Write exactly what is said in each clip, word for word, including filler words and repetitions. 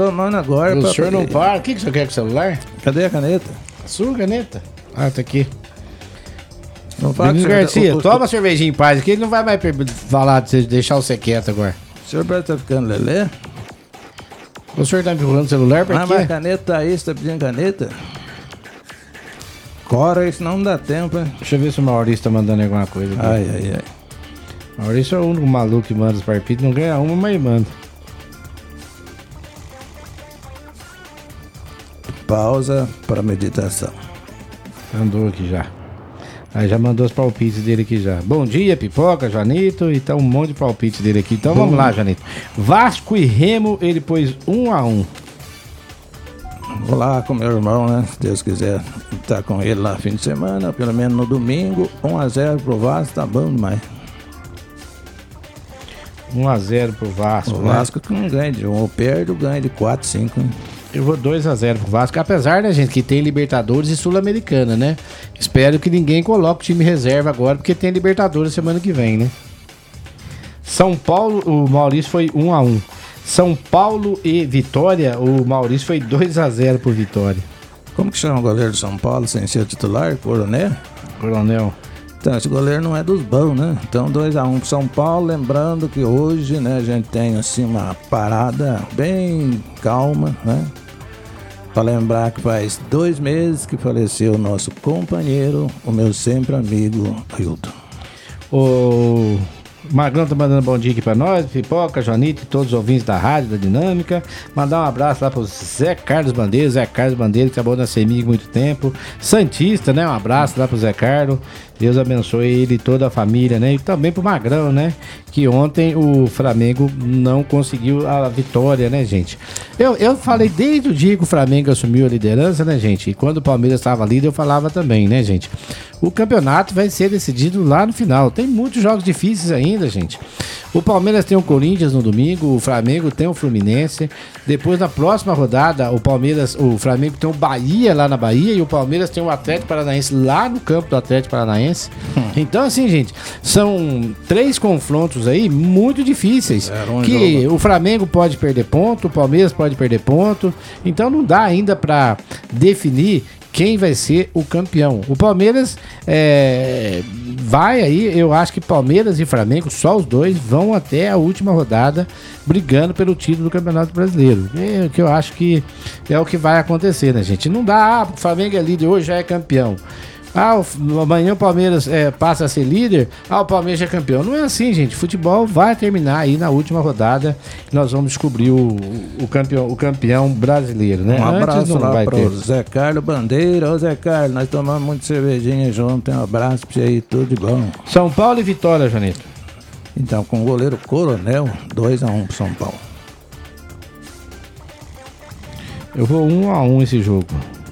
tomando agora. O senhor não para? O que, que o senhor quer com o celular? Cadê a caneta? A sua caneta? Ah, tá aqui. Não fala Domingos que Garcia, o, o, toma o, uma cervejinha em paz aqui, ele não vai mais per- falar de você deixar você quieto agora. O senhor parece que tá ficando lelé? O senhor tá me empurrando o celular pra Ah, quê? mas a caneta tá aí, você tá pedindo caneta? Cora, isso não dá tempo, hein? Deixa eu ver se o Maurício tá mandando alguma coisa aqui. Ai, ai, ai. Maurício é o único maluco que manda os parpitos, não ganha uma, mas manda. Pausa para meditação. Andou aqui já. Aí já mandou os palpites dele aqui já. Bom dia, Pipoca, Janito. E tá um monte de palpites dele aqui. Então vamos lá, Janito. Vasco e Remo, ele pôs um a um. Vou lá com meu irmão, né? Se Deus quiser estar com ele lá fim de semana, pelo menos no domingo. um a zero pro Vasco, tá bom demais. um a zero pro Vasco. O né? Vasco que não ganha de um, ou perde ou ganha de quatro, cinco. Né? Eu vou dois a zero pro Vasco. Apesar, né, gente, que tem Libertadores e Sul-Americana, né? Espero que ninguém coloque o time reserva agora, porque tem Libertadores semana que vem, né? São Paulo, o Maurício foi um a um. São Paulo e Vitória, o Maurício foi dois a zero pro Vitória. Como que chama o goleiro do São Paulo sem ser titular? Coronel? Coronel. Então, esse goleiro não é dos bons, né? Então, dois a um pro São Paulo. Lembrando que hoje, né, a gente tem, assim, uma parada bem calma, né? Para lembrar que faz dois meses que faleceu o nosso companheiro, o meu sempre amigo Hilton. O Magrão tá mandando bom dia aqui pra nós, Pipoca, Joanito e todos os ouvintes da rádio, da Dinâmica. Mandar um abraço lá pro Zé Carlos Bandeira, Zé Carlos Bandeira, que trabalhou na CEMIG há muito tempo. Santista, né? Um abraço lá pro Zé Carlos. Deus abençoe ele e toda a família, né? E também pro Magrão, né? Que ontem o Flamengo não conseguiu a vitória, né, gente? Eu, eu falei desde o dia que o Flamengo assumiu a liderança, né, gente? E quando o Palmeiras estava líder, eu falava também, né, gente? O campeonato vai ser decidido lá no final. Tem muitos jogos difíceis ainda, gente. O Palmeiras tem o Corinthians no domingo, o Flamengo tem o Fluminense. Depois, na próxima rodada, o Palmeiras, o Flamengo tem o Bahia lá na Bahia e o Palmeiras tem o Atlético Paranaense lá no campo do Atlético Paranaense. Hum. Então, assim, gente, são três confrontos aí muito difíceis. É, um que jogo. O Flamengo pode perder ponto, o Palmeiras pode perder ponto. Então, não dá ainda para definir quem vai ser o campeão. O Palmeiras é, vai aí, eu acho que Palmeiras e Flamengo, só os dois, vão até a última rodada brigando pelo título do Campeonato Brasileiro. É o que eu acho que é o que vai acontecer, né, gente? Não dá, ah, o Flamengo é líder hoje, já é campeão. Ah, o, amanhã o Palmeiras é, passa a ser líder. Ah, o Palmeiras já é campeão. Não é assim, gente. Futebol vai terminar aí na última rodada. Nós vamos descobrir o, o, campeão, o campeão brasileiro, né? Um abraço Antes não lá vai pro ter. Zé Carlos Bandeira. Ô Zé Carlos, nós tomamos muito cervejinha junto. Um abraço pra você aí, tudo de bom. São Paulo e Vitória, Janito. Então, com o goleiro Coronel, dois a um pro São Paulo. Eu vou um a um esse jogo.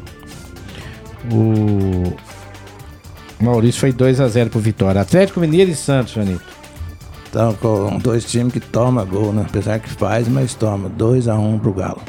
O Maurício foi dois a zero pro Vitória. Atlético Mineiro e Santos, Janito. Então, com dois times que tomam gol, né? Apesar que faz, mas toma. dois a um pro Galo.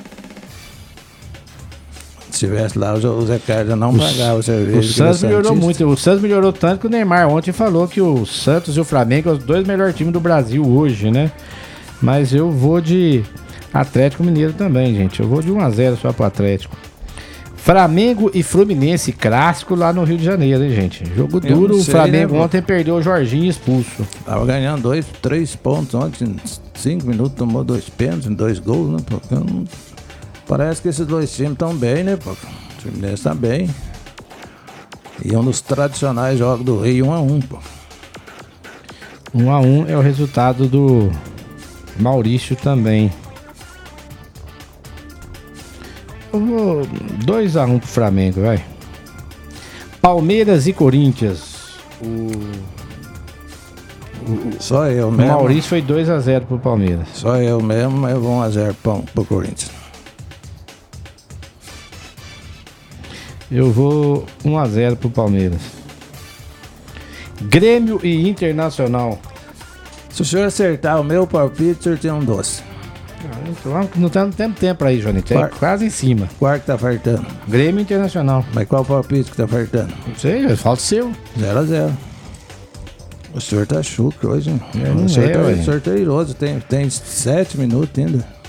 Se tivesse lá, o Zé Carlos já não o pagava o cerveja. O Santos melhorou muito. O Santos melhorou tanto que o Neymar ontem falou que o Santos e o Flamengo são os dois melhores times do Brasil hoje, né? Mas eu vou de Atlético Mineiro também, gente. Eu vou de um a zero só pro Atlético. Flamengo e Fluminense, clássico lá no Rio de Janeiro, hein, gente? Jogo duro, sei, o Flamengo, né, ontem perdeu o Jorginho expulso. Tava ganhando dois, três pontos ontem, cinco minutos, tomou dois pênaltis, dois gols, né, pô? Então, parece que esses dois times estão bem, né, pô? O Fluminense tá bem. E um dos tradicionais jogos do Rio, um a um, pô. um a um é o resultado do Maurício também. dois a um pro Flamengo, vai. Palmeiras e Corinthians. O, o Só eu o mesmo. O Maurício foi dois a zero pro Palmeiras. Só eu mesmo, mas eu vou um a zero pro, pro Corinthians. Eu vou um a zero pro Palmeiras. Grêmio e Internacional. Se o senhor acertar o meu palpite, o senhor tem um doce. Não tá tendo tempo aí, Johnny. É quase em cima. Qual que tá faltando? Grêmio Internacional. Mas qual palpite que tá faltando? Não sei, falta o seu. zero a zero. O senhor tá chucro hoje, hein? É, o senhor é, tá, o senhor tá iroso, tem, tem sete minutos ainda.